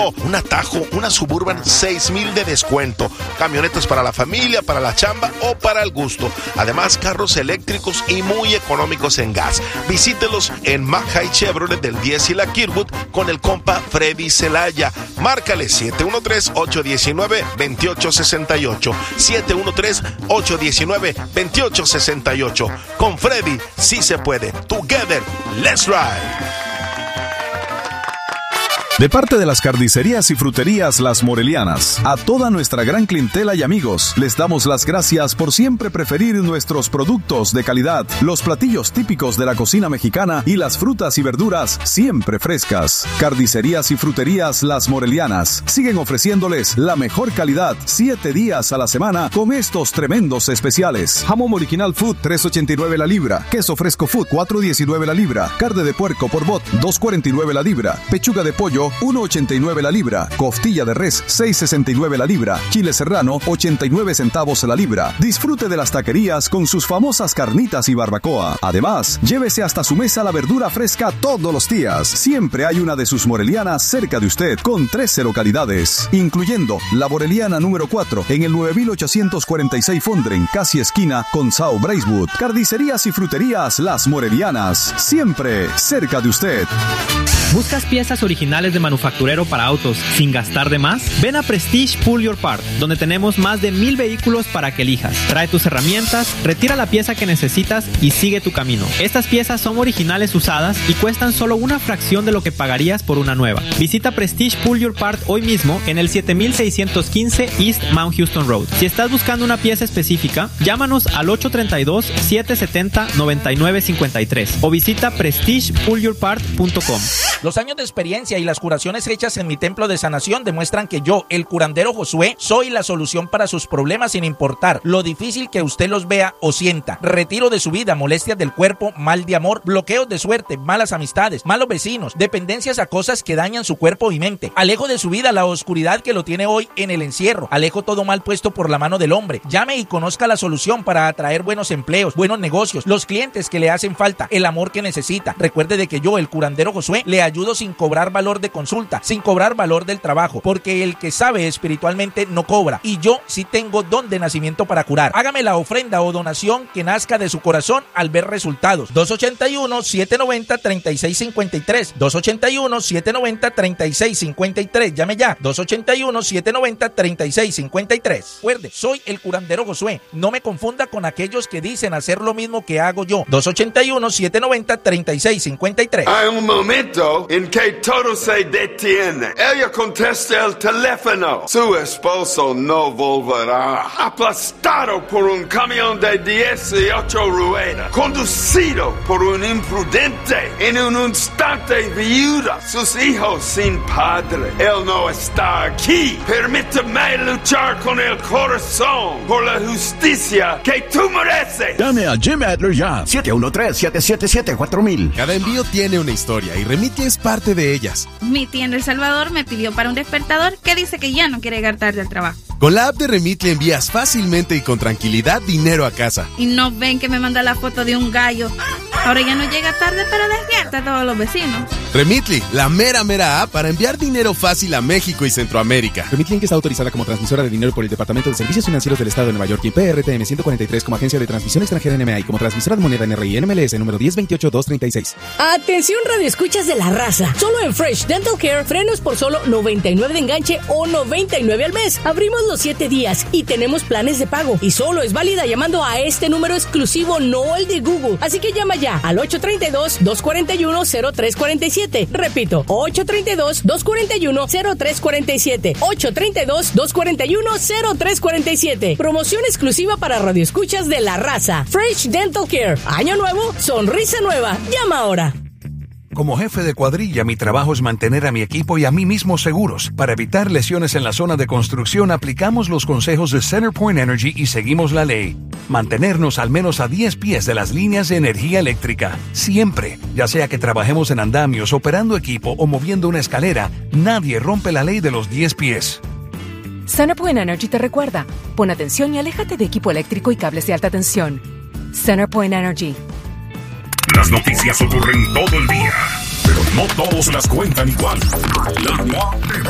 No, un Atajo, una Suburban 6,000 de descuento. Camionetas para la familia, para la chamba o para el gusto. Además, carros eléctricos y muy económicos en gas. Visítelos en Mackay Chevrolet del 10 y la Kirkwood con el compa Freddy Celaya. Márcale 713-819-2868. 713-819-2868. Con Freddy sí se puede. Together, let's ride. De parte de las carnicerías y fruterías Las Morelianas, a toda nuestra gran clientela y amigos, les damos las gracias por siempre preferir nuestros productos de calidad, los platillos típicos de la cocina mexicana y las frutas y verduras siempre frescas. Carnicerías y fruterías Las Morelianas siguen ofreciéndoles la mejor calidad 7 días a la semana con estos tremendos especiales. Jamón original Food, $3.89 la libra. Queso fresco Food, $4.19 la libra. Carne de puerco por bot, $2.49 la libra. Pechuga de pollo, $1.89 la libra. Costilla de res, $6.69 la libra. Chile serrano, 89 centavos la libra. Disfrute de las taquerías con sus famosas carnitas y barbacoa. Además, llévese hasta su mesa la verdura fresca todos los días. Siempre hay una de sus morelianas cerca de usted, con 13 localidades, incluyendo la Moreliana número 4 en el 9846 Fondren, casi esquina con South Bracewood. Carnicerías y fruterías Las Morelianas, siempre cerca de usted. ¿Buscas piezas originales de manufacturero para autos sin gastar de más? Ven a Prestige Pull Your Part, donde tenemos más de 1,000 vehículos para que elijas. Trae tus herramientas, retira la pieza que necesitas y sigue tu camino. Estas piezas son originales usadas y cuestan solo una fracción de lo que pagarías por una nueva. Visita Prestige Pull Your Part hoy mismo en el 7615 East Mount Houston Road. Si estás buscando una pieza específica, llámanos al 832-770-9953 o visita prestigepullyourpart.com. Los años de experiencia y las curaciones hechas en mi templo de sanación demuestran que yo, el curandero Josué, soy la solución para sus problemas sin importar lo difícil que usted los vea o sienta. Retiro de su vida molestias del cuerpo, mal de amor, bloqueos de suerte, malas amistades, malos vecinos, dependencias a cosas que dañan su cuerpo y mente. Alejo de su vida la oscuridad que lo tiene hoy en el encierro. Alejo todo mal puesto por la mano del hombre. Llame y conozca la solución para atraer buenos empleos, buenos negocios, los clientes que le hacen falta, el amor que necesita. Recuerde de que yo, el curandero Josué, le ayudo sin cobrar valor de consulta, sin cobrar valor del trabajo, porque el que sabe espiritualmente no cobra, y yo sí tengo don de nacimiento para curar. Hágame la ofrenda o donación que nazca de su corazón al ver resultados. 281-790-3653, 281-790-3653, llame ya, 281-790-3653. Recuerde, soy el curandero Josué, no me confunda con aquellos que dicen hacer lo mismo que hago yo. 281-790-3653. Hay un momento en que todo se detiene. Ella contesta el teléfono. Su esposo no volverá. Aplastado por un camión de 18 ruedas, conducido por un imprudente. En un instante viuda, sus hijos sin padre. Él no está aquí. Permíteme luchar con el corazón por la justicia que tú mereces. Llame a Jim Adler ya. 713-777-4000. Cada envío tiene una historia y Remitly es parte de ellas. Mi tía en El Salvador me pidió para un despertador que dice que ya no quiere llegar tarde al trabajo. Con la app de Remitly envías fácilmente y con tranquilidad dinero a casa. Y no ven que me manda la foto de un gallo. Ahora ya no llega tarde, pero despierta a todos los vecinos. Remitly, la mera app para enviar dinero fácil a México y Centroamérica. Remitly Inc. está autorizada como transmisora de dinero por el Departamento de Servicios Financieros del Estado de Nueva York y PRTM 143 como agencia de transmisión extranjera NMA y como transmisora de moneda NRI NMLS número 1028-236. Atención radioescuchas de La Raza. Solo en Fresh Dental Care, frenos por solo $99 de enganche o $99 al mes. Abrimos los 7 días y tenemos planes de pago. Y solo es válida llamando a este número exclusivo, no el de Google. Así que llama ya al 832-241-0347. Repito, 832-241-0347. 832-241-0347. Promoción exclusiva para radioescuchas de La Raza. Fresh Dental Care. Año nuevo, sonrisa nueva. Llama ahora. Como jefe de cuadrilla, mi trabajo es mantener a mi equipo y a mí mismo seguros. Para evitar lesiones en la zona de construcción, aplicamos los consejos de CenterPoint Energy y seguimos la ley. Mantenernos al menos a 10 pies de las líneas de energía eléctrica. Siempre, ya sea que trabajemos en andamios, operando equipo o moviendo una escalera, nadie rompe la ley de los 10 pies. CenterPoint Energy te recuerda, pon atención y aléjate de equipo eléctrico y cables de alta tensión. CenterPoint Energy. Las noticias ocurren todo el día, pero no todos las cuentan igual.